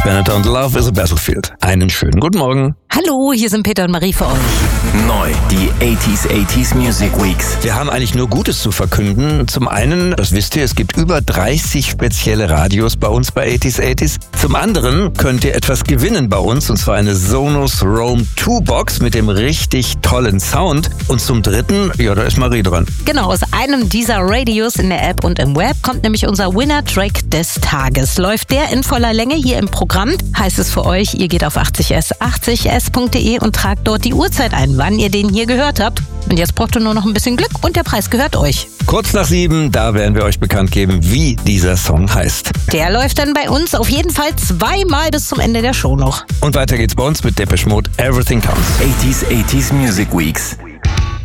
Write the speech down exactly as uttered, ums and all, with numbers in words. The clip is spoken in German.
Benetton und Love is a Battlefield. Einen schönen guten Morgen. Hallo, hier sind Peter und Marie für euch. Neu, die achtziger achtziger Music Weeks. Wir haben eigentlich nur Gutes zu verkünden. Zum einen, das wisst ihr, es gibt über dreißig spezielle Radios bei uns bei achtziger achtziger. Zum anderen könnt ihr etwas gewinnen bei uns, und zwar eine Sonos Roam zwei Box mit dem richtig tollen Sound. Und zum dritten, ja, da ist Marie dran. Genau, aus einem dieser Radios in der App und im Web kommt nämlich unser Winner-Track des Tages. Läuft der in voller Länge hier im Programm, heißt es für euch, ihr geht auf achtzig s achtzig s punkt de und tragt dort die Uhrzeit ein, wann ihr den hier gehört habt. Und jetzt braucht ihr nur noch ein bisschen Glück und der Preis gehört euch. Kurz nach sieben, da werden wir euch bekannt geben, wie dieser Song heißt. Der läuft dann bei uns auf jeden Fall zweimal bis zum Ende der Show noch. Und weiter geht's bei uns mit Depeche Mode, Everything Counts. achtziger achtziger Music Weeks.